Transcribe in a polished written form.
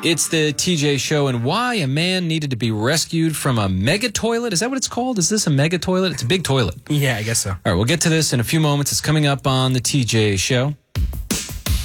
It's the TJ Show, and why a man needed to be rescued from a mega toilet. Is that what it's called? Is this a mega toilet? It's a big toilet. Yeah, I guess so. All right, we'll get to this in a few moments. It's coming up on the TJ Show.